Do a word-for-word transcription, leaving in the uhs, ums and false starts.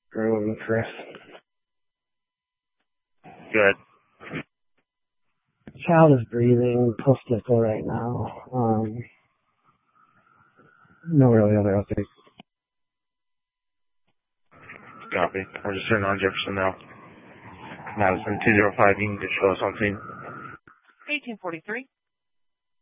Room, Chris. Good. Child is breathing, post-nickel right now. Um, no really other updates. Copy. We're just sitting on Jefferson now. Madison two zero five, you can just show us on scene. eighteen forty-three.